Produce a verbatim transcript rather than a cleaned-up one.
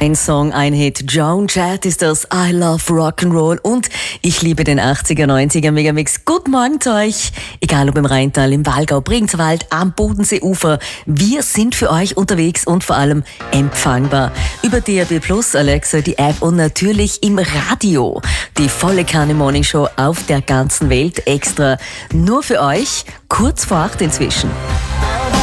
Ein Song, ein Hit. Joan Jett ist das. I love Rock'n'Roll und ich liebe den achtziger, neunziger Megamix. Guten Morgen zu euch. Egal ob im Rheintal, im Walgau, Bregenzerwald, am Bodenseeufer. Wir sind für euch unterwegs und vor allem empfangbar. Über D A B Plus, Alexa, die App und natürlich im Radio. Die volle Kanne Morning Show auf der ganzen Welt extra. Nur für euch. Kurz vor acht inzwischen.